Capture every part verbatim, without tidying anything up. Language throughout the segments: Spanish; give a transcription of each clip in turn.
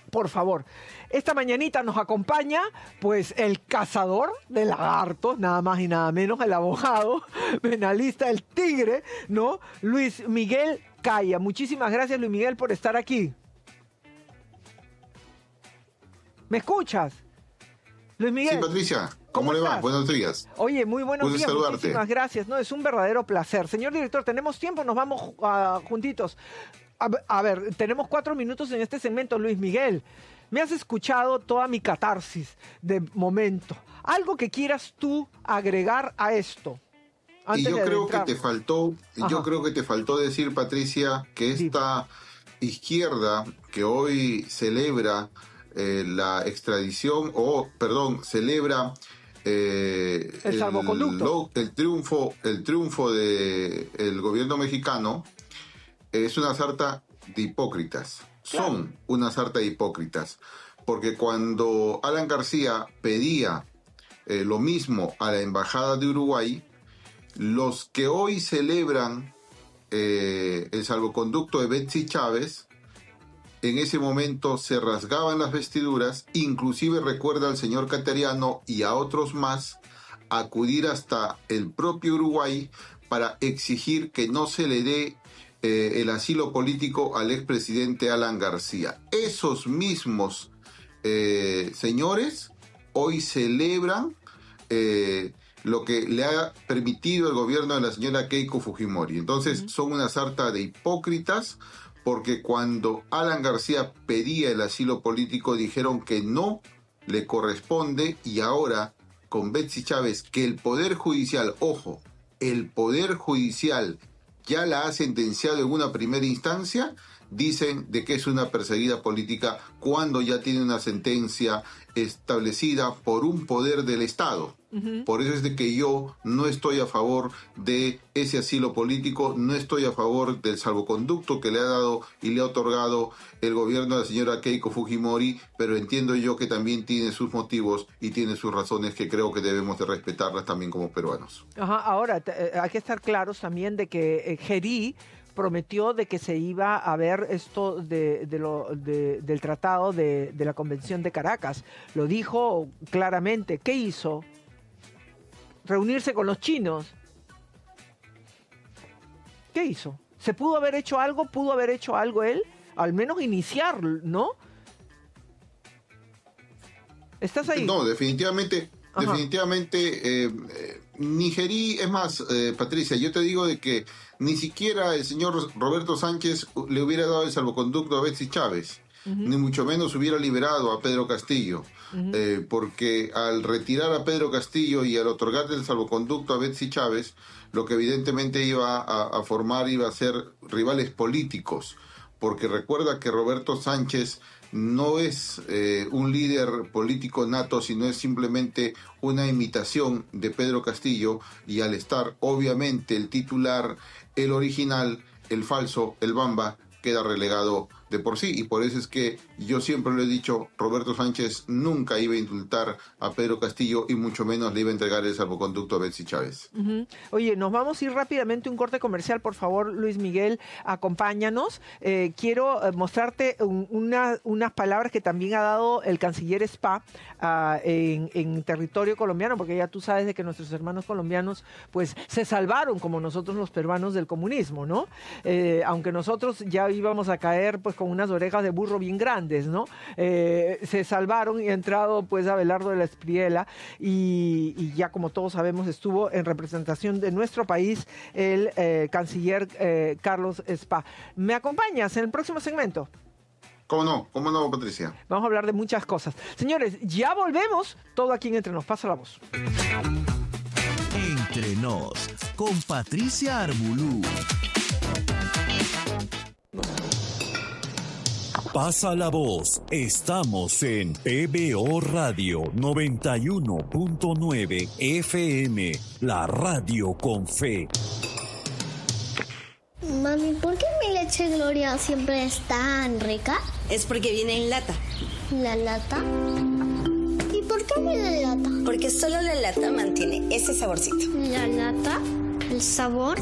Por favor. Esta mañanita nos acompaña, pues, el cazador de lagartos, nada más y nada menos, el abogado penalista, el tigre, ¿no? Luis Miguel Caya. Muchísimas gracias, Luis Miguel, por estar aquí. ¿Me escuchas? Luis Miguel. Sí, Patricia. ¿Cómo, ¿Cómo le va? Buenos días. Oye, muy buenos Pude días. saludarte. Muchísimas gracias. No, es un verdadero placer. Señor director, tenemos tiempo, nos vamos uh, juntitos. A, a ver, tenemos cuatro minutos en este segmento. Luis Miguel, me has escuchado toda mi catarsis de momento. ¿Algo que quieras tú agregar a esto? Y yo creo que te faltó, Ajá. yo creo que te faltó decir, Patricia, que esta sí. izquierda que hoy celebra eh, la extradición, o, perdón, celebra eh, el, el salvoconducto, el triunfo, el triunfo de el gobierno mexicano, es una sarta de hipócritas. Claro. Son una sarta de hipócritas. Porque cuando Alan García pedía eh, lo mismo a la Embajada de Uruguay, los que hoy celebran eh, el salvoconducto de Betsy Chávez, en ese momento se rasgaban las vestiduras, inclusive recuerda al señor Cateriano y a otros más acudir hasta el propio Uruguay para exigir que no se le dé eh, el asilo político al expresidente Alan García. Esos mismos eh, señores hoy celebran eh, lo que le ha permitido el gobierno de la señora Keiko Fujimori. Entonces, uh-huh. son una sarta de hipócritas, porque cuando Alan García pedía el asilo político dijeron que no le corresponde, y ahora con Betsy Chávez, que el Poder Judicial, ojo, el Poder Judicial ya la ha sentenciado en una primera instancia, dicen de que es una perseguida política cuando ya tiene una sentencia establecida por un poder del Estado. Uh-huh. Por eso es de que yo no estoy a favor de ese asilo político, no estoy a favor del salvoconducto que le ha dado y le ha otorgado el gobierno de la señora Keiko Fujimori, pero entiendo yo que también tiene sus motivos y tiene sus razones que creo que debemos de respetarlas también como peruanos. Ajá, ahora, t- hay que estar claros también de que eh, Gerí prometió de que se iba a ver esto de, de lo, de, del tratado de, de la Convención de Caracas. Lo dijo claramente. ¿Qué hizo? Reunirse con los chinos. ¿Qué hizo? ¿Se pudo haber hecho algo? ¿Pudo haber hecho algo él? Al menos iniciar, ¿no? ¿Estás ahí? No, definitivamente, Ajá. definitivamente, eh, eh, Nigerí, es más, eh, Patricia, yo te digo de que ni siquiera el señor Roberto Sánchez le hubiera dado el salvoconducto a Betsy Chávez, uh-huh. ni mucho menos hubiera liberado a Pedro Castillo, uh-huh. eh, porque al retirar a Pedro Castillo y al otorgarle el salvoconducto a Betsy Chávez, lo que evidentemente iba a, a formar iba a ser rivales políticos, porque recuerda que Roberto Sánchez no es eh, un líder político nato, sino es simplemente una imitación de Pedro Castillo, y al estar obviamente el titular, el original, el falso, el bamba, queda relegado de por sí, y por eso es que yo siempre lo he dicho, Roberto Sánchez nunca iba a indultar a Pedro Castillo y mucho menos le iba a entregar el salvoconducto a Betsy Chávez. Uh-huh. Oye, nos vamos a ir rápidamente a un corte comercial, por favor, Luis Miguel, acompáñanos. Eh, quiero eh, mostrarte un, una, unas palabras que también ha dado el canciller Spa uh, en, en territorio colombiano, porque ya tú sabes de que nuestros hermanos colombianos pues se salvaron como nosotros los peruanos del comunismo, ¿no? Eh, aunque nosotros ya íbamos a caer pues con unas orejas de burro bien grandes, ¿no? Eh, se salvaron y ha entrado pues Abelardo de la Espriella y, y ya como todos sabemos estuvo en representación de nuestro país el eh, canciller eh, Carlos Spa. ¿Me acompañas en el próximo segmento? ¿Cómo no? ¿Cómo no, Patricia? Vamos a hablar de muchas cosas. Señores, ya volvemos. Todo aquí en Entre Nos. Pasa la voz. Entre Nos, con Patricia Armbulú. Pasa la voz. Estamos en P B O Radio noventa y uno punto nueve F M, la radio con fe. Mami, ¿por qué mi leche Gloria siempre es tan rica? Es porque viene en lata. ¿La lata? ¿Y por qué viene en lata? Porque solo la lata mantiene ese saborcito. ¿La lata? ¿El sabor?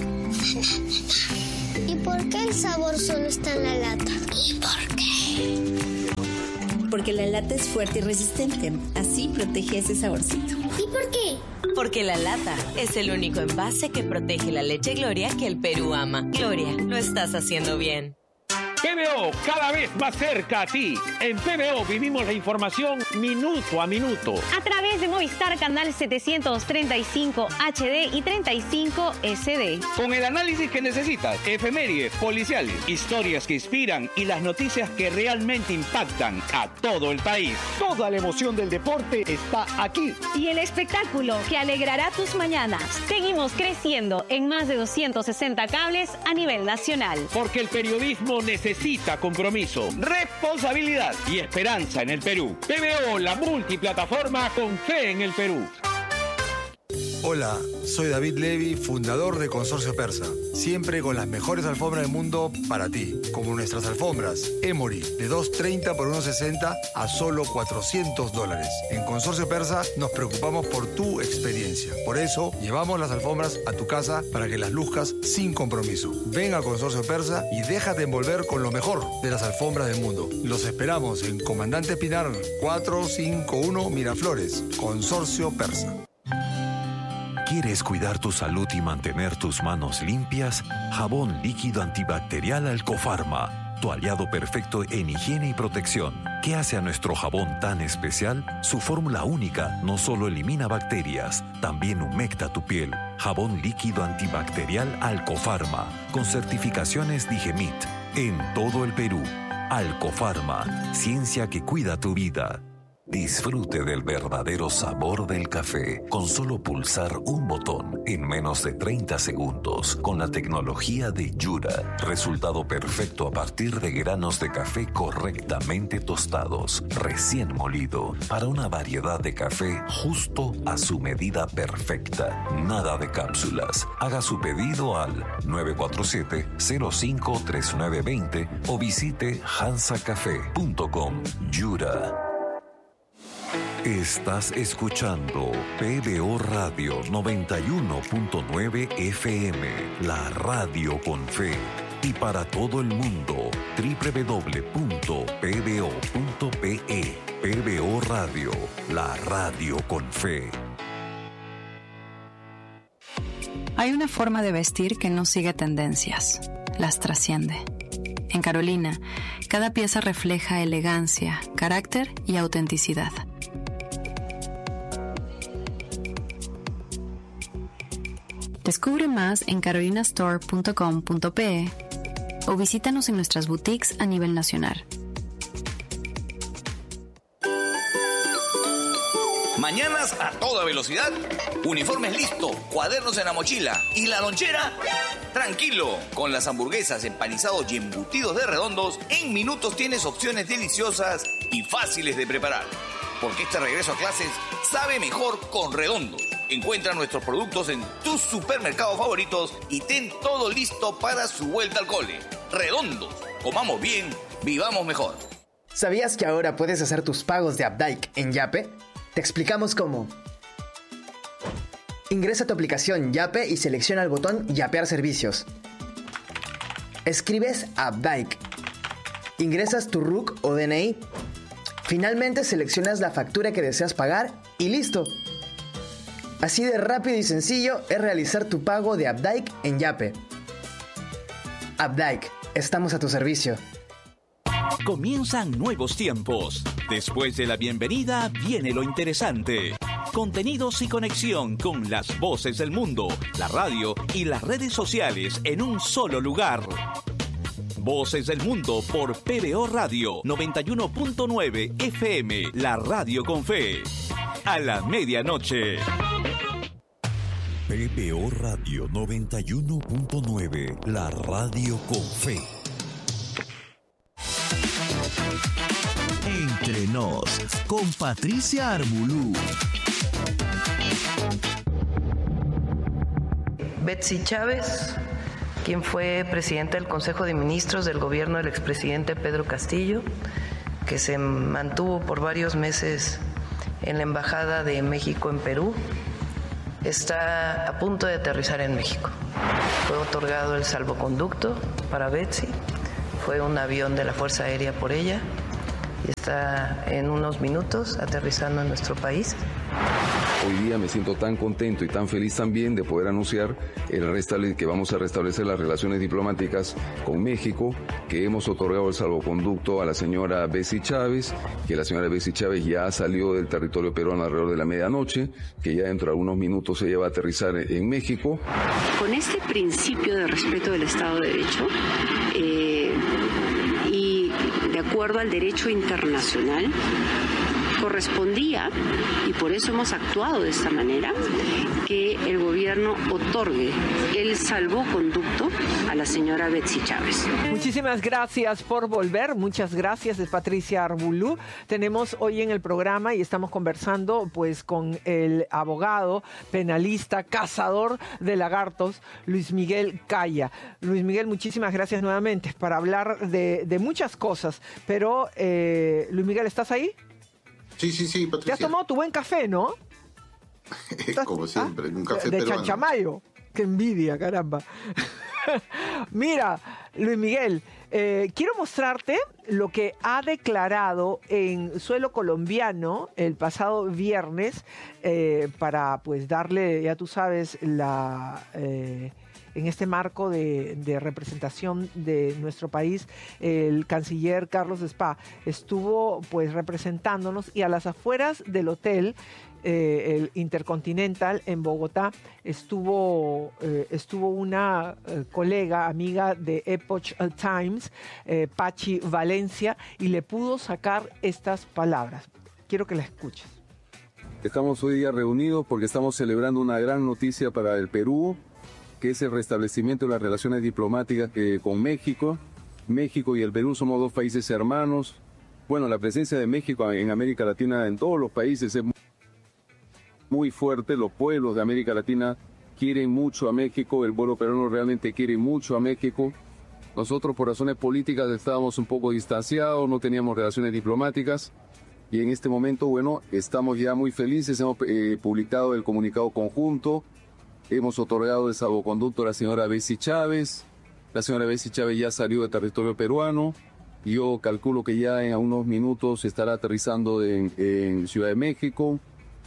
¿Y por qué el sabor solo está en la lata? ¿Y por qué? Porque la lata es fuerte y resistente. Así protege ese saborcito. ¿Y por qué? Porque la lata es el único envase que protege la leche Gloria que el Perú ama. Gloria, lo estás haciendo bien. P B O, cada vez más cerca a ti. En P B O vivimos la información minuto a minuto. A través de Movistar Canal setecientos treinta y cinco H D y treinta y cinco S D. Con el análisis que necesitas, efemérides, policiales, historias que inspiran y las noticias que realmente impactan a todo el país. Toda la emoción del deporte está aquí. Y el espectáculo que alegrará tus mañanas. Seguimos creciendo en más de doscientos sesenta cables a nivel nacional. Porque el periodismo necesita Necesita compromiso, responsabilidad y esperanza en el Perú. P B O, la multiplataforma con fe en el Perú. Hola, soy David Levy, fundador de Consorcio Persa. Siempre con las mejores alfombras del mundo para ti. Como nuestras alfombras Emory, de dos treinta por uno sesenta a solo cuatrocientos dólares. En Consorcio Persa nos preocupamos por tu experiencia. Por eso, llevamos las alfombras a tu casa para que las luzcas sin compromiso. Ven a Consorcio Persa y déjate envolver con lo mejor de las alfombras del mundo. Los esperamos en Comandante Pinar cuatrocientos cincuenta y uno Miraflores. Consorcio Persa. ¿Quieres cuidar tu salud y mantener tus manos limpias? Jabón líquido antibacterial Alcofarma, tu aliado perfecto en higiene y protección. ¿Qué hace a nuestro jabón tan especial? Su fórmula única no solo elimina bacterias, también humecta tu piel. Jabón líquido antibacterial Alcofarma, con certificaciones Digemit, en todo el Perú. Alcofarma, ciencia que cuida tu vida. Disfrute del verdadero sabor del café con solo pulsar un botón en menos de treinta segundos con la tecnología de Yura. Resultado perfecto a partir de granos de café correctamente tostados, recién molido, para una variedad de café justo a su medida perfecta. Nada de cápsulas. Haga su pedido al nueve cuatro siete, cero cinco tres nueve dos cero o visite hansa café punto com. Yura. Estás escuchando P B O Radio noventa y uno punto nueve F M, la radio con fe. Y para todo el mundo, doble u doble u doble u punto p b o punto p e. P B O Radio, la radio con fe. Hay una forma de vestir que no sigue tendencias, las trasciende. En Carolina, cada pieza refleja elegancia, carácter y autenticidad. Descubre más en carolina store punto com punto p e o visítanos en nuestras boutiques a nivel nacional. Mañanas a toda velocidad, uniformes listos, cuadernos en la mochila y la lonchera. Tranquilo, con las hamburguesas, empanizados y embutidos de Redondos, en minutos tienes opciones deliciosas y fáciles de preparar. Porque este regreso a clases sabe mejor con Redondos. Encuentra nuestros productos en tus supermercados favoritos y ten todo listo para su vuelta al cole. Redondos, comamos bien, vivamos mejor. ¿Sabías que ahora puedes hacer tus pagos de Updike en Yape? Te explicamos cómo. Ingresa a tu aplicación Yape y selecciona el botón Yapear servicios. Escribes Updike. Ingresas tu R U C o D N I. Finalmente seleccionas la factura que deseas pagar y listo. Así de rápido y sencillo es realizar tu pago de Updike en Yape. Updike, estamos a tu servicio. Comienzan nuevos tiempos. Después de la bienvenida viene lo interesante. Contenidos y conexión con las voces del mundo, la radio y las redes sociales en un solo lugar. Voces del Mundo por P B O Radio noventa y uno punto nueve F M, la radio con fe. A la medianoche. P B O Radio noventa y uno punto nueve, la radio con fe. Entre nos, con Patricia Armbulú. Betsy Chávez, quien fue presidenta del Consejo de Ministros del gobierno del expresidente Pedro Castillo, que se mantuvo por varios meses en la Embajada de México en Perú, está a punto de aterrizar en México. Fue otorgado el salvoconducto para Betsy, fue un avión de la Fuerza Aérea por ella, y está en unos minutos aterrizando en nuestro país. Hoy día me siento tan contento y tan feliz también de poder anunciar el restable- que vamos a restablecer las relaciones diplomáticas con México, que hemos otorgado el salvoconducto a la señora Betsy Chávez, que la señora Betsy Chávez ya salió del territorio peruano alrededor de la medianoche, que ya dentro de algunos minutos ella va a aterrizar en México. Con este principio de respeto del Estado de Derecho eh, y de acuerdo al derecho internacional, correspondía, y por eso hemos actuado de esta manera, que el gobierno otorgue el salvoconducto a la señora Betsy Chávez. Muchísimas gracias por volver, muchas gracias, es Patricia Armbulú. Tenemos hoy en el programa y estamos conversando pues con el abogado, penalista, cazador de lagartos, Luis Miguel Caya. Luis Miguel, muchísimas gracias nuevamente para hablar de, de muchas cosas, pero eh, Luis Miguel, ¿estás ahí? Sí, sí, sí, Patricia. Te has tomado tu buen café, ¿no? Como siempre, un café de peruano. Chanchamayo. Qué envidia, caramba. Mira, Luis Miguel, eh, quiero mostrarte lo que ha declarado en suelo colombiano el pasado viernes eh, para pues darle, ya tú sabes, la... Eh, en este marco de, de representación de nuestro país, el canciller Carlos Spa estuvo pues representándonos, y a las afueras del hotel, eh, el Intercontinental en Bogotá, estuvo, eh, estuvo una eh, colega, amiga de Epoch Times, eh, Pachi Valencia, y le pudo sacar estas palabras. Quiero que la escuches. Estamos hoy día reunidos porque estamos celebrando una gran noticia para el Perú, que es el restablecimiento de las relaciones diplomáticas que, con México. México y el Perú somos dos países hermanos. Bueno, la presencia de México en América Latina, en todos los países, es muy fuerte. Los pueblos de América Latina quieren mucho a México, el pueblo peruano realmente quiere mucho a México. Nosotros, por razones políticas, estábamos un poco distanciados, no teníamos relaciones diplomáticas, y en este momento, bueno, estamos ya muy felices. Hemos eh, publicado el comunicado conjunto. Hemos otorgado el salvoconducto a la señora Betsy Chávez. La señora Betsy Chávez ya salió del territorio peruano. Yo calculo que ya en unos minutos estará aterrizando en, en Ciudad de México.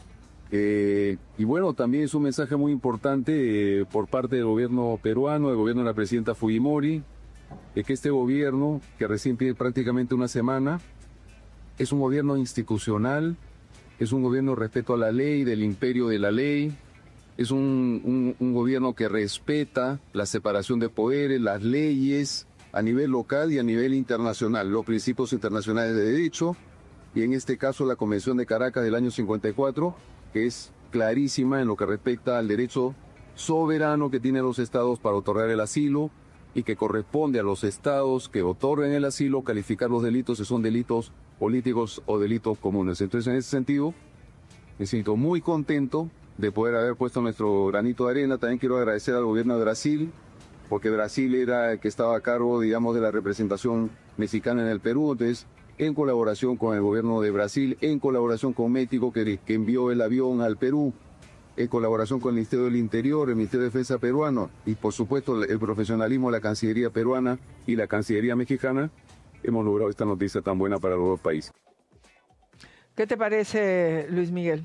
Eh, y bueno, también es un mensaje muy importante eh, por parte del gobierno peruano, del gobierno de la presidenta Fujimori, de que este gobierno, que recién tiene prácticamente una semana, es un gobierno institucional, es un gobierno de respeto a la ley, del imperio de la ley. Es un, un, un gobierno que respeta la separación de poderes, las leyes a nivel local y a nivel internacional, los principios internacionales de derecho, y en este caso la Convención de Caracas del año cincuenta y cuatro, que es clarísima en lo que respecta al derecho soberano que tienen los estados para otorgar el asilo, y que corresponde a los estados que otorguen el asilo calificar los delitos si son delitos políticos o delitos comunes. Entonces, en ese sentido, me siento muy contento de poder haber puesto nuestro granito de arena. También quiero agradecer al gobierno de Brasil, porque Brasil era el que estaba a cargo, digamos, de la representación mexicana en el Perú. Entonces, en colaboración con el gobierno de Brasil, en colaboración con México, que, que envió el avión al Perú, en colaboración con el Ministerio del Interior, el Ministerio de Defensa peruano, y por supuesto el profesionalismo de la Cancillería peruana y la Cancillería mexicana, hemos logrado esta noticia tan buena para los dos países. ¿Qué te parece, Luis Miguel?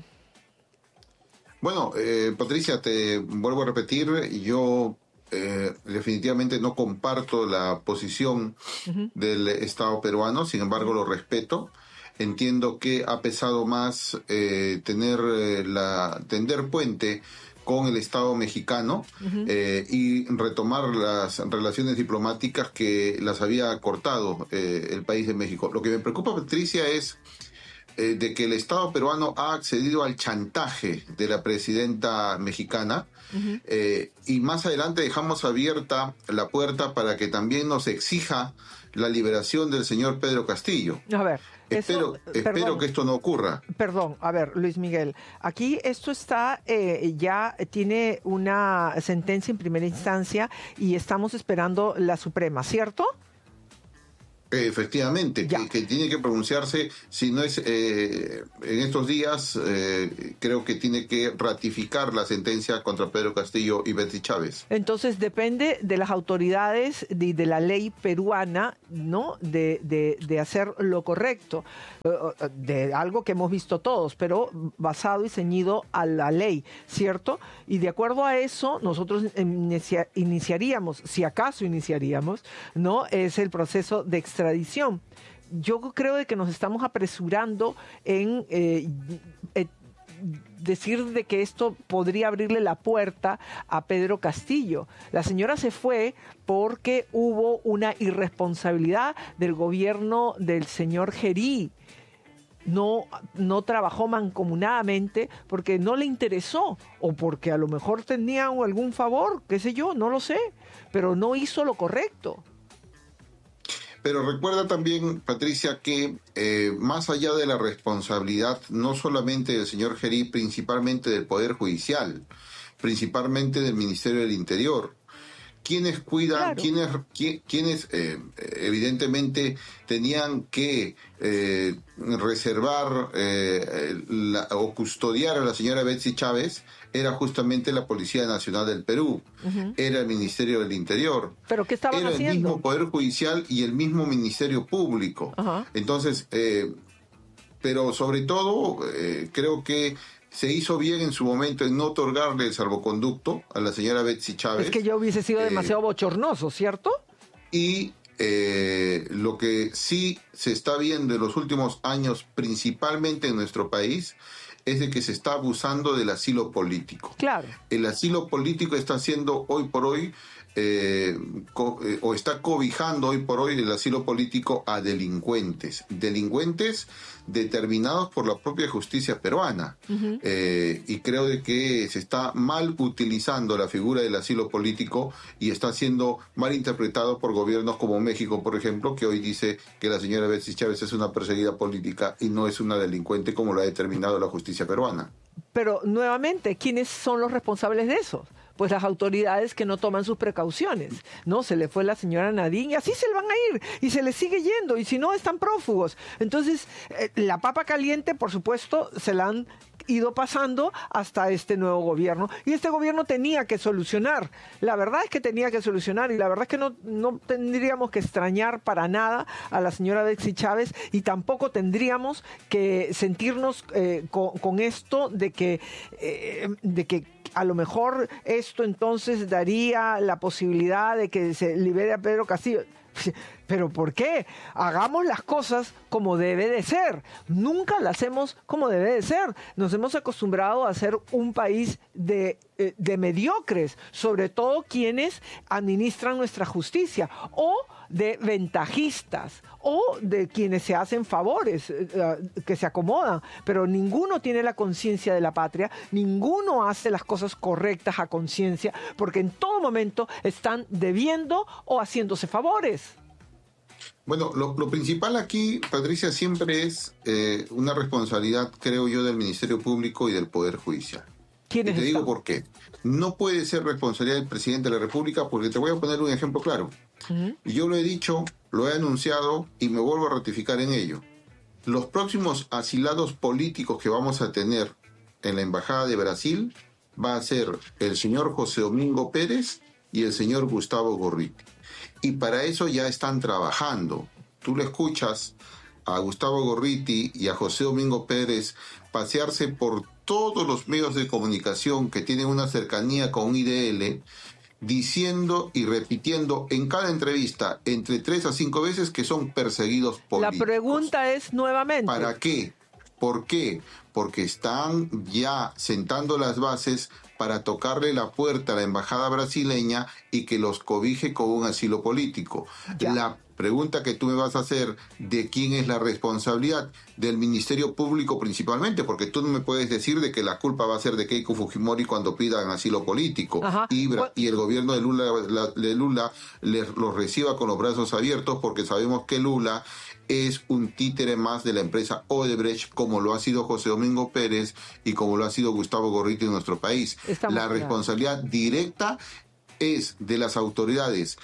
Bueno, eh, Patricia, te vuelvo a repetir, yo eh, definitivamente no comparto la posición uh-huh. del Estado peruano, sin embargo lo respeto. Entiendo que ha pesado más eh, tener eh, la tender puente con el Estado mexicano uh-huh. eh, y retomar las relaciones diplomáticas que las había cortado eh, el país de México. Lo que me preocupa, Patricia, es eh, de que el Estado peruano ha accedido al chantaje de la presidenta mexicana uh-huh. eh, y más adelante dejamos abierta la puerta para que también nos exija la liberación del señor Pedro Castillo. A ver. Espero, Eso, espero perdón, que esto no ocurra. Perdón, a ver, Luis Miguel, aquí esto está, eh, ya tiene una sentencia en primera instancia y estamos esperando la Suprema, ¿cierto? Efectivamente, que, que tiene que pronunciarse, si no es eh, en estos días, eh, creo que tiene que ratificar la sentencia contra Pedro Castillo y Betsy Chávez. Entonces depende de las autoridades y de, de la ley peruana, ¿no? De, de, de hacer lo correcto, de algo que hemos visto todos, pero basado y ceñido a la ley, ¿cierto? Y de acuerdo a eso, nosotros inicia, iniciaríamos, si acaso iniciaríamos, ¿no? Es el proceso de extradición. Yo creo de que nos estamos apresurando en eh, eh, decir de que esto podría abrirle la puerta a Pedro Castillo. La señora se fue porque hubo una irresponsabilidad del gobierno del señor Gerí. No, no trabajó mancomunadamente porque no le interesó o porque a lo mejor tenía algún favor, qué sé yo, no lo sé, pero no hizo lo correcto. Pero recuerda también, Patricia, que eh, más allá de la responsabilidad, no solamente del señor Gerí, principalmente del Poder Judicial, principalmente del Ministerio del Interior, quienes cuidan, claro. quienes, qui, quienes eh, evidentemente tenían que eh, reservar eh, la, o custodiar a la señora Betsy Chávez, era justamente la Policía Nacional del Perú, uh-huh. era el Ministerio del Interior. ¿Pero qué estaban era haciendo? El mismo Poder Judicial y el mismo Ministerio Público. Uh-huh. Entonces, eh, pero sobre todo, eh, creo que se hizo bien en su momento en no otorgarle el salvoconducto a la señora Betsy Chávez. Es que ya hubiese sido demasiado eh, bochornoso, ¿cierto? Y eh, lo que sí se está viendo en los últimos años, principalmente en nuestro país, es de que se está abusando del asilo político. Claro. El asilo político está siendo hoy por hoy, eh, co- eh, o está cobijando hoy por hoy el asilo político a delincuentes. Delincuentes determinados por la propia justicia peruana. Uh-huh. Eh, y creo de que se está mal utilizando la figura del asilo político y está siendo mal interpretado por gobiernos como México, por ejemplo, que hoy dice que la señora Betsy Chávez es una perseguida política y no es una delincuente como lo ha determinado la justicia peruana. Pero nuevamente, ¿quiénes son los responsables de eso? Pues las autoridades que no toman sus precauciones, ¿no? Se le fue la señora Nadine y así se le van a ir y se le sigue yendo y si no están prófugos. Entonces, eh, la papa caliente, por supuesto, se la han ido pasando hasta este nuevo gobierno y este gobierno tenía que solucionar. La verdad es que tenía que solucionar y la verdad es que no, no tendríamos que extrañar para nada a la señora Betsy Chávez y tampoco tendríamos que sentirnos eh, con, con esto de que, eh, de que a lo mejor esto entonces daría la posibilidad de que se libere a Pedro Castillo. ¿Pero por qué? Hagamos las cosas como debe de ser. Nunca las hacemos como debe de ser. Nos hemos acostumbrado a ser un país de, de mediocres, sobre todo quienes administran nuestra justicia, o de ventajistas, o de quienes se hacen favores, eh, que se acomodan, pero ninguno tiene la conciencia de la patria, ninguno hace las cosas correctas a conciencia, porque en todo momento están debiendo o haciéndose favores. Bueno, lo, lo principal aquí, Patricia, siempre es eh, una responsabilidad, creo yo, del Ministerio Público y del Poder Judicial. ¿Quiénes y te están? digo por qué. No puede ser responsabilidad del presidente de la República, porque te voy a poner un ejemplo claro. Uh-huh. Y yo lo he dicho, lo he anunciado y me vuelvo a ratificar en ello. Los próximos asilados políticos que vamos a tener en la Embajada de Brasil va a ser el señor José Domingo Pérez y el señor Gustavo Gorriti. Y para eso ya están trabajando. Tú le escuchas a Gustavo Gorriti y a José Domingo Pérez pasearse por todos los medios de comunicación que tienen una cercanía con I D L, diciendo y repitiendo en cada entrevista entre tres a cinco veces que son perseguidos políticos. La pregunta es nuevamente, ¿para qué? ¿Por qué? Porque están ya sentando las bases para tocarle la puerta a la embajada brasileña y que los cobije con un asilo político. Ya. La pregunta que tú me vas a hacer, ¿de quién es la responsabilidad? Del Ministerio Público principalmente, porque tú no me puedes decir de que la culpa va a ser de Keiko Fujimori cuando pidan asilo político y, y el gobierno de Lula, la, de Lula les, los reciba con los brazos abiertos, porque sabemos que Lula es un títere más de la empresa Odebrecht, como lo ha sido José Domingo Pérez y como lo ha sido Gustavo Gorriti en nuestro país. Estamos la responsabilidad claro. directa es de las autoridades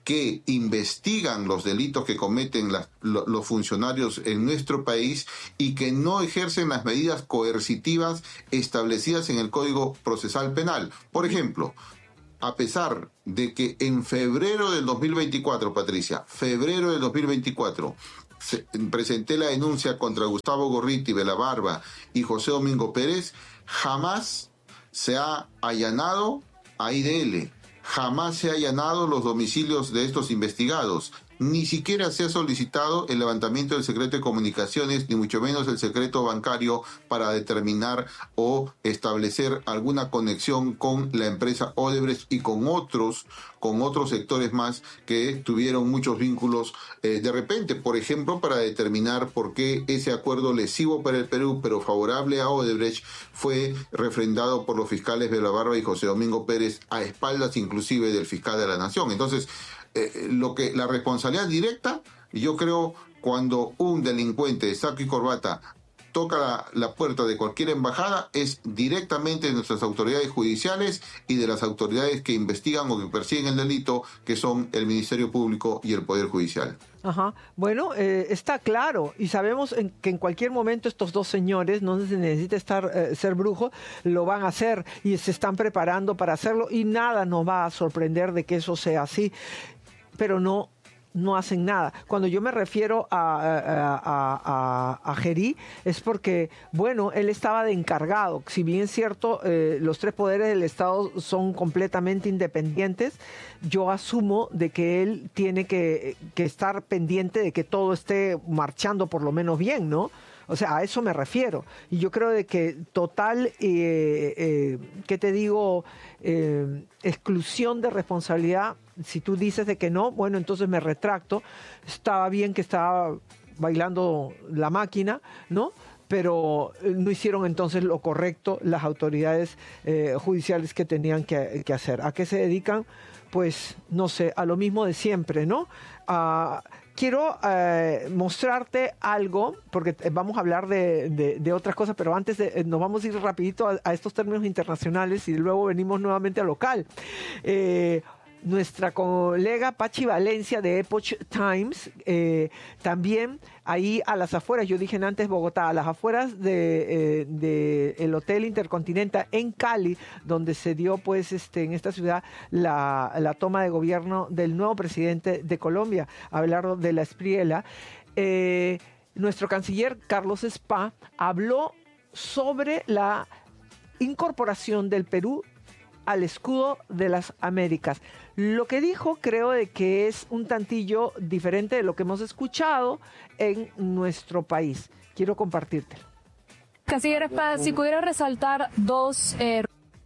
que investigan los delitos que cometen las, lo, los funcionarios en nuestro país y que no ejercen las medidas coercitivas establecidas en el Código Procesal Penal. Por ejemplo, a pesar de que en febrero del dos mil veinticuatro, Patricia, febrero del dos mil veinticuatro, se, presenté la denuncia contra Gustavo Gorriti, Belabarba y José Domingo Pérez, jamás se ha allanado a I D L, jamás se ha allanado los domicilios de estos investigados, ni siquiera se ha solicitado el levantamiento del secreto de comunicaciones, ni mucho menos el secreto bancario para determinar o establecer alguna conexión con la empresa Odebrecht y con otros, con otros sectores más que tuvieron muchos vínculos eh, de repente, por ejemplo, para determinar por qué ese acuerdo lesivo para el Perú, pero favorable a Odebrecht, fue refrendado por los fiscales Belabarba y José Domingo Pérez, a espaldas inclusive del fiscal de la Nación. Entonces, Eh, lo que la responsabilidad directa, yo creo, cuando un delincuente de saco y corbata toca la, la puerta de cualquier embajada, es directamente de nuestras autoridades judiciales y de las autoridades que investigan o que persiguen el delito, que son el Ministerio Público y el Poder Judicial. Ajá. Bueno, eh, está claro, y sabemos en, que en cualquier momento estos dos señores, no se necesita estar eh, ser brujo, lo van a hacer y se están preparando para hacerlo, y nada nos va a sorprender de que eso sea así, pero no no hacen nada. Cuando yo me refiero a, a, a, a, a Gerí, es porque, bueno, él estaba de encargado. Si bien es cierto, eh, los tres poderes del Estado son completamente independientes, yo asumo de que él tiene que, que estar pendiente de que todo esté marchando por lo menos bien, ¿no? O sea, a eso me refiero. Y yo creo de que total, eh, eh, ¿qué te digo? Eh, exclusión de responsabilidad. Si tú dices de que no, bueno, entonces me retracto. Estaba bien que estaba bailando la máquina, ¿no? Pero no hicieron entonces lo correcto las autoridades eh, judiciales que tenían que, que hacer. ¿A qué se dedican? Pues, no sé, a lo mismo de siempre, ¿no? A... Quiero eh, mostrarte algo, porque vamos a hablar de, de, de otras cosas, pero antes de, nos vamos a ir rapidito a, a estos términos internacionales y luego venimos nuevamente a local. Eh, nuestra colega Pachi Valencia de Epoch Times, eh, también ahí a las afueras, yo dije antes Bogotá, a las afueras de, eh, de el Hotel Intercontinental en Cali, donde se dio pues este en esta ciudad la, la toma de gobierno del nuevo presidente de Colombia, Abelardo de la Espriella. Eh, nuestro canciller Carlos Spa habló sobre la incorporación del Perú al escudo de las Américas. Lo que dijo creo de que es un tantillo diferente de lo que hemos escuchado en nuestro país. Quiero compartírtelo. Canciller Spa, si pudiera resaltar dos eh,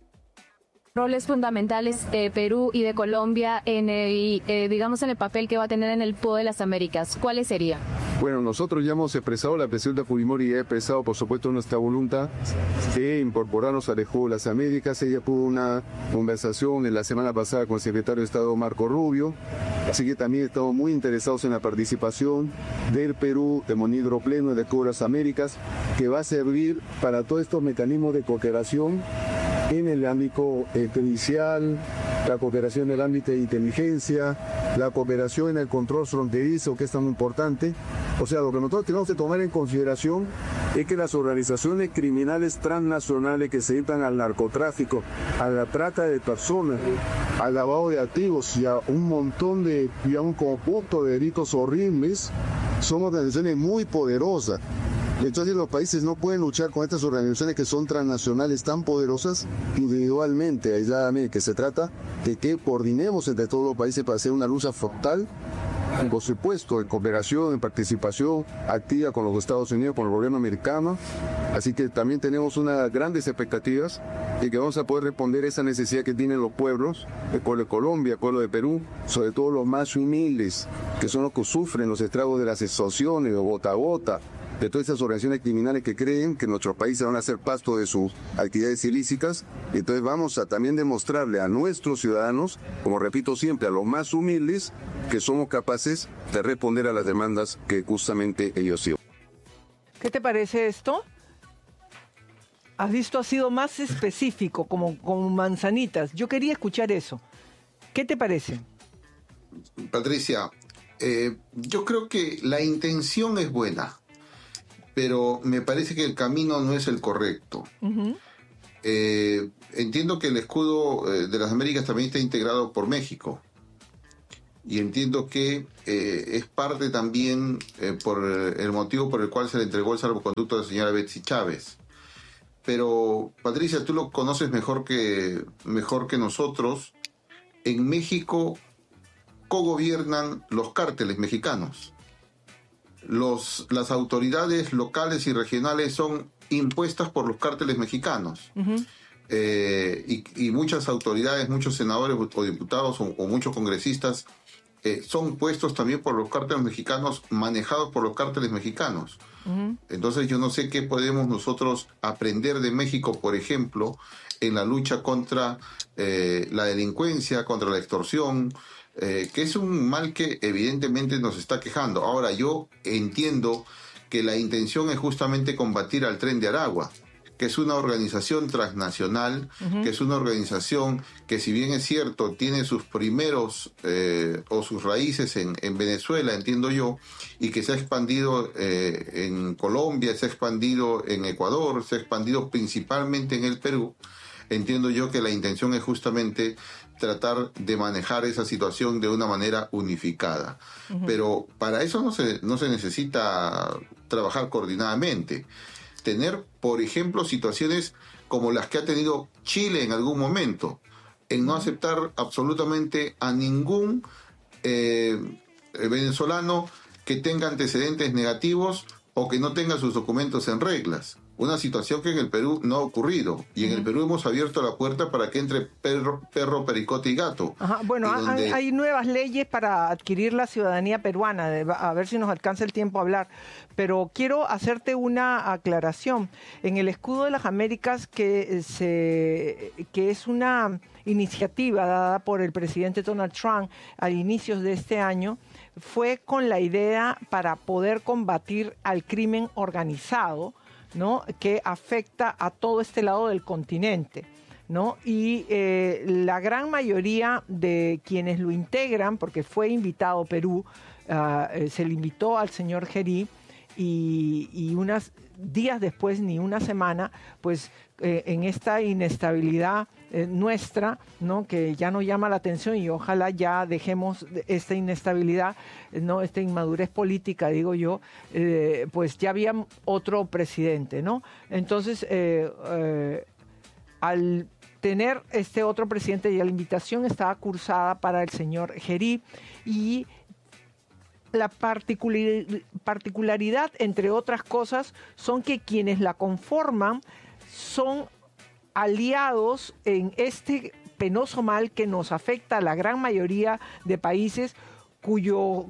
roles fundamentales de Perú y de Colombia en el, eh, digamos, en el papel que va a tener en el P O de las Américas, ¿cuáles serían? Bueno, nosotros ya hemos expresado, la presidenta Fujimori ha expresado, por supuesto, nuestra voluntad de incorporarnos al escudo de las Américas. Ella tuvo una conversación en la semana pasada con el secretario de Estado Marco Rubio, así que también estamos muy interesados en la participación del Perú de monhidro pleno del escudo de las Américas, que va a servir para todos estos mecanismos de cooperación en el ámbito eh, pericial, la cooperación en el ámbito de inteligencia, la cooperación en el control fronterizo, que es tan importante. O sea, lo que nosotros tenemos que tomar en consideración es que las organizaciones criminales transnacionales que se dedican al narcotráfico, a la trata de personas, al lavado de activos y a un montón de, y a un conjunto de delitos horribles, son organizaciones muy poderosas. Entonces los países no pueden luchar con estas organizaciones que son transnacionales tan poderosas individualmente, aisladamente, que se trata de que coordinemos entre todos los países para hacer una lucha frontal, por supuesto, en cooperación, en participación activa con los Estados Unidos, con el gobierno americano. Así que también tenemos unas grandes expectativas de que vamos a poder responder a esa necesidad que tienen los pueblos, el pueblo de Colombia, el pueblo de Perú, sobre todo los más humildes, que son los que sufren los estragos de las extorsiones, de gota a gota, de todas esas organizaciones criminales que creen que nuestros países van a ser pasto de sus actividades ilícitas. Entonces vamos a también demostrarle a nuestros ciudadanos, como repito siempre, a los más humildes, que somos capaces de responder a las demandas que justamente ellos tienen. ¿Qué te parece esto? Has visto, ha sido más específico, como, como manzanitas. Yo quería escuchar eso. ¿Qué te parece? Patricia, eh, yo creo que la intención es buena, pero me parece que el camino no es el correcto. Uh-huh. Eh, entiendo que el escudo eh, de las Américas también está integrado por México. Y entiendo que eh, es parte también eh, por el motivo por el cual se le entregó el salvoconducto a la señora Betsy Chávez. Pero, Patricia, tú lo conoces mejor que, mejor que nosotros. En México cogobiernan los cárteles mexicanos. Los, las autoridades locales y regionales son impuestas por los cárteles mexicanos. Uh-huh. Eh, y, y muchas autoridades, muchos senadores o diputados o, o muchos congresistas eh, son puestos también por los cárteles mexicanos, manejados por los cárteles mexicanos. Uh-huh. Entonces yo no sé qué podemos nosotros aprender de México, por ejemplo, en la lucha contra eh, la delincuencia, contra la extorsión, eh, que es un mal que evidentemente nos está quejando. Ahora, yo entiendo que la intención es justamente combatir al Tren de Aragua, que es una organización transnacional, uh-huh. que es una organización que, si bien es cierto, tiene sus primeros eh, o sus raíces en, en Venezuela, entiendo yo, y que se ha expandido eh, en Colombia, se ha expandido en Ecuador, se ha expandido principalmente en el Perú. Entiendo yo que la intención es justamente tratar de manejar esa situación de una manera unificada. Uh-huh. Pero para eso no se, no se necesita trabajar coordinadamente. Tener, por ejemplo, situaciones como las que ha tenido Chile en algún momento, en no aceptar absolutamente a ningún eh, venezolano que tenga antecedentes negativos o que no tenga sus documentos en reglas. Una situación que en el Perú no ha ocurrido. Y en uh-huh. el Perú hemos abierto la puerta para que entre perro, perro pericote y gato. Ajá, bueno, y donde... hay, hay nuevas leyes para adquirir la ciudadanía peruana. A ver si nos alcanza el tiempo a hablar. Pero quiero hacerte una aclaración. En el Escudo de las Américas, que, se, que es una iniciativa dada por el presidente Donald Trump a inicios de este año, fue con la idea para poder combatir al crimen organizado, ¿no?, que afecta a todo este lado del continente, ¿no? Y eh, la gran mayoría de quienes lo integran, porque fue invitado Perú, uh, se le invitó al señor Gerí, y, y unos días después, ni una semana, pues eh, en esta inestabilidad eh, nuestra, ¿no?, que ya nos llama la atención, y ojalá ya dejemos esta inestabilidad, no, esta inmadurez política, digo yo, eh, pues ya había otro presidente, ¿no? Entonces, eh, eh, al tener este otro presidente, ya la invitación estaba cursada para el señor Gerí, y la particular, particularidad, entre otras cosas, son que quienes la conforman son aliados en este penoso mal que nos afecta a la gran mayoría de países, cuyo,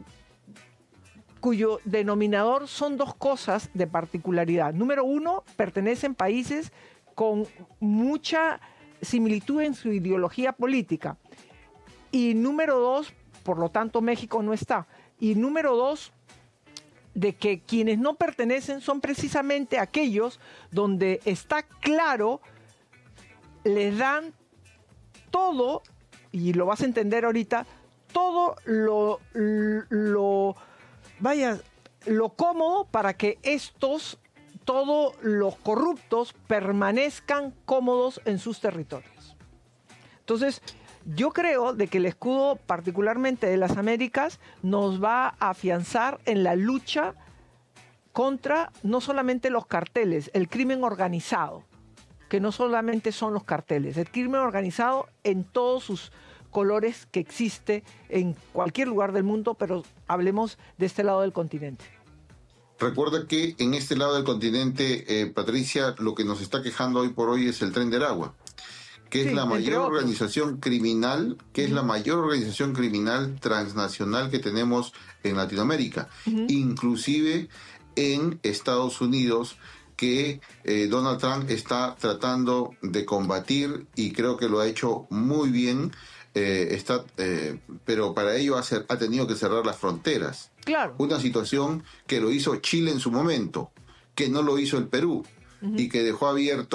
cuyo denominador son dos cosas de particularidad. Número uno, pertenecen países con mucha similitud en su ideología política. Y número dos, por lo tanto, México no está. Y número dos, de que quienes no pertenecen son precisamente aquellos donde está claro, les dan todo, y lo vas a entender ahorita, todo lo, lo, vaya, lo cómodo para que estos, todos los corruptos, permanezcan cómodos en sus territorios. Entonces, yo creo de que el escudo, particularmente de las Américas, nos va a afianzar en la lucha contra no solamente los carteles, el crimen organizado, que no solamente son los carteles, el crimen organizado en todos sus colores que existe en cualquier lugar del mundo, pero hablemos de este lado del continente. Recuerda que en este lado del continente, eh, Patricia, lo que nos está quejando hoy por hoy es el Tren de Aragua, que es sí, la mayor organización criminal, que uh-huh. es la mayor organización criminal transnacional que tenemos en Latinoamérica, uh-huh. inclusive en Estados Unidos, que eh, Donald Trump está tratando de combatir, y creo que lo ha hecho muy bien, eh, está, eh, pero para ello ha, ha tenido que cerrar las fronteras. Claro. Una situación que lo hizo Chile en su momento, que no lo hizo el Perú, uh-huh. y que dejó abierto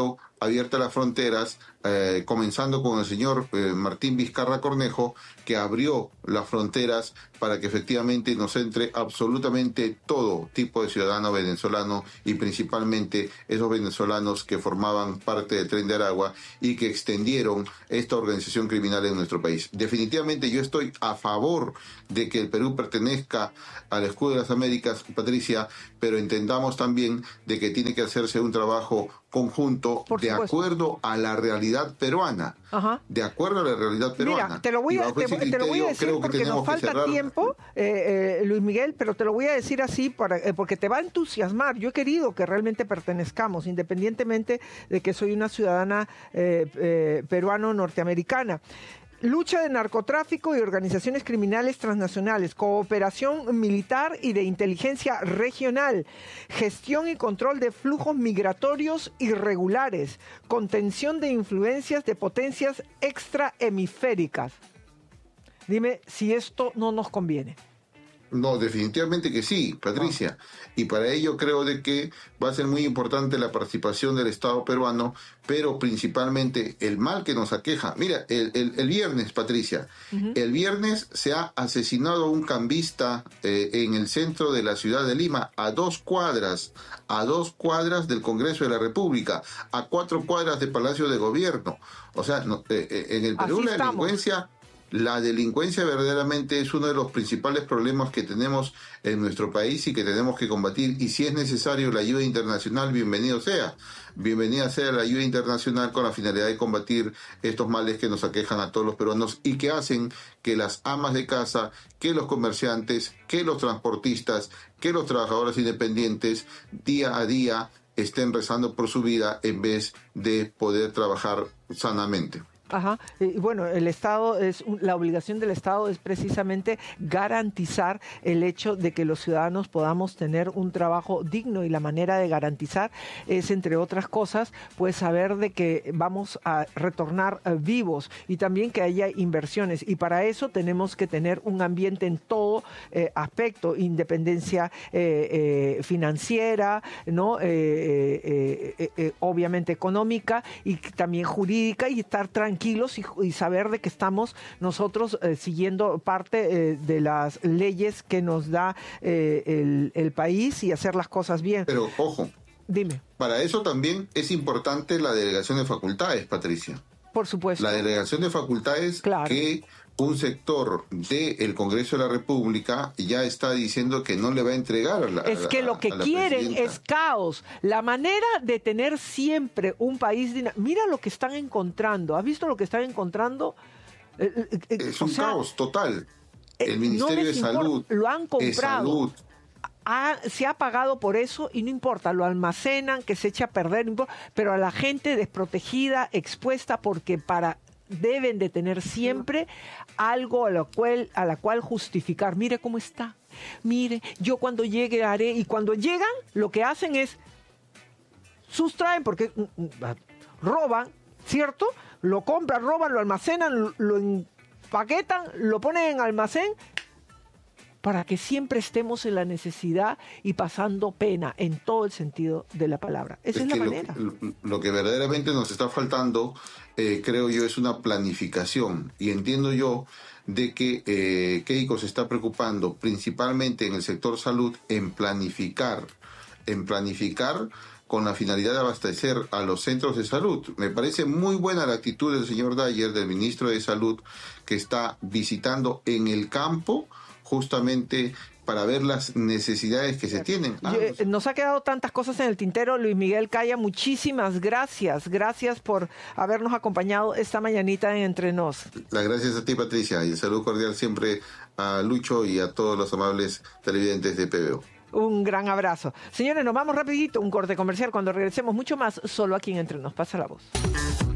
abiertas las fronteras, eh, comenzando con el señor eh, Martín Vizcarra Cornejo, que abrió las fronteras para que efectivamente nos entre absolutamente todo tipo de ciudadano venezolano y principalmente esos venezolanos que formaban parte del Tren de Aragua y que extendieron esta organización criminal en nuestro país. Definitivamente yo estoy a favor de que el Perú pertenezca al escudo de las Américas, Patricia, pero entendamos también de que tiene que hacerse un trabajo conjunto de acuerdo a la realidad peruana. Ajá. De acuerdo a la realidad peruana. Mira, te lo voy a, te, te lo voy a decir porque nos falta tiempo, eh, eh, Luis Miguel, pero te lo voy a decir así para, eh, porque te va a entusiasmar. Yo he querido que realmente pertenezcamos, independientemente de que soy una ciudadana eh, eh, peruano-norteamericana. Lucha de narcotráfico y organizaciones criminales transnacionales, cooperación militar y de inteligencia regional, gestión y control de flujos migratorios irregulares, contención de influencias de potencias extrahemisféricas. Dime si esto no nos conviene. No, definitivamente que sí, Patricia. Y para ello creo de que va a ser muy importante la participación del Estado peruano, pero principalmente el mal que nos aqueja. Mira, el, el, el viernes, Patricia, uh-huh. el viernes se ha asesinado a un cambista eh, en el centro de la ciudad de Lima, a dos cuadras, a dos cuadras del Congreso de la República, a cuatro cuadras del Palacio de Gobierno. O sea, no, eh, eh, en el Perú la delincuencia... La delincuencia verdaderamente es uno de los principales problemas que tenemos en nuestro país y que tenemos que combatir. Y si es necesario la ayuda internacional, bienvenido sea. Bienvenida sea la ayuda internacional con la finalidad de combatir estos males que nos aquejan a todos los peruanos y que hacen que las amas de casa, que los comerciantes, que los transportistas, que los trabajadores independientes, día a día estén rezando por su vida en vez de poder trabajar sanamente. Ajá. Y bueno, el Estado es la obligación del Estado es precisamente garantizar el hecho de que los ciudadanos podamos tener un trabajo digno, y la manera de garantizar es, entre otras cosas, pues saber de que vamos a retornar uh, vivos, y también que haya inversiones, y para eso tenemos que tener un ambiente en todo eh, aspecto, independencia eh, eh, financiera, ¿no? Eh, eh, eh, eh, obviamente económica y también jurídica, y estar tranquilos tranquilos y, y saber de que estamos nosotros eh, siguiendo parte eh, de las leyes que nos da eh, el, el país, y hacer las cosas bien. Pero, ojo. Dime. Para eso también es importante la delegación de facultades, Patricia. Por supuesto. La delegación de facultades, claro, que un sector del Congreso de la República ya está diciendo que no le va a entregar a la Es que lo que quieren es caos. La manera de tener siempre un país... Mira lo que están encontrando. ¿Has visto lo que están encontrando? Eh, eh, es un o sea, caos total. El Ministerio no de Salud... Lo han comprado. Salud, Ha, se ha pagado por eso y no importa, lo almacenan, que se echa a perder, no importa, pero a la gente desprotegida, expuesta, porque para deben de tener siempre algo a la cual, a la cual justificar. Mire cómo está, mire, yo cuando llegue haré, y cuando llegan lo que hacen es sustraen, porque roban, ¿cierto? Lo compran, roban, lo almacenan, lo empaquetan, lo ponen en almacén, para que siempre estemos en la necesidad y pasando pena en todo el sentido de la palabra. Esa es, es la manera. Lo que, lo que verdaderamente nos está faltando, eh, creo yo, es una planificación. Y entiendo yo de que eh, Keiko se está preocupando principalmente en el sector salud en planificar, en planificar con la finalidad de abastecer a los centros de salud. Me parece muy buena la actitud del señor Dyer, del ministro de Salud, que está visitando en el campo justamente para ver las necesidades que se tienen. Ah, Yo, nos ha quedado tantas cosas en el tintero. Luis Miguel Caya, muchísimas gracias. Gracias por habernos acompañado esta mañanita en Entre Nos. Las gracias a ti, Patricia, y el saludo cordial siempre a Lucho y a todos los amables televidentes de P B O. Un gran abrazo. Señores, nos vamos rapidito, un corte comercial. Cuando regresemos, mucho más, solo aquí en Entre Nos. Pasa la voz.